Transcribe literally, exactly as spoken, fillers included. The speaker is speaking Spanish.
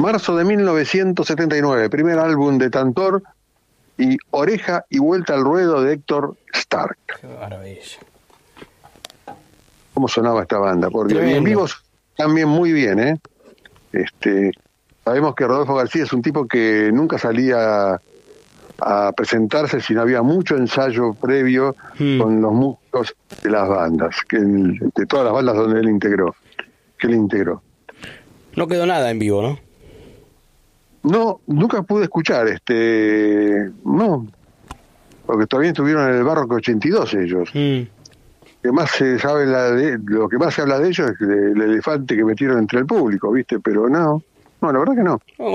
marzo de mil novecientos setenta y nueve, primer álbum de Tantor y Oreja y Vuelta al Ruedo de Héctor Stark. Qué maravilla. ¿Cómo sonaba esta banda? Porque Tremendo. en vivo también muy bien, ¿eh? Este, sabemos que Rodolfo García es un tipo que nunca salía a presentarse si no había mucho ensayo previo hmm. con los músicos de las bandas, que de todas las bandas donde él integró, que él integró. No quedó nada en vivo, ¿no? No, nunca pude escuchar, este, no, porque todavía estuvieron en el Barroco ochenta y dos ellos. Hmm. Que más se sabe la de, lo que más se habla de ellos es del elefante que metieron entre el público, ¿viste? Pero no, no, la verdad que no.